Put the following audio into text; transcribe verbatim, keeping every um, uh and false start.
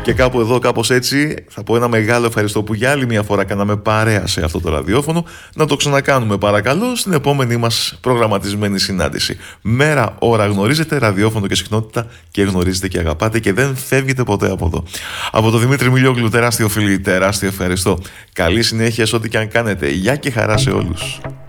Και κάπου εδώ, κάπως έτσι, θα πω ένα μεγάλο ευχαριστώ που για άλλη μια φορά κάναμε παρέα σε αυτό το ραδιόφωνο. Να το ξανακάνουμε παρακαλώ στην επόμενή μας προγραμματισμένη συνάντηση. Μέρα, ώρα γνωρίζετε, ραδιόφωνο και συχνότητα και γνωρίζετε και αγαπάτε και δεν φεύγετε ποτέ από εδώ. Από το Δημήτρη Μιλιόγλου, τεράστιο φίλοι, τεράστιο ευχαριστώ. Καλή συνέχεια σε ό,τι και αν κάνετε. Γεια και χαρά σε όλους.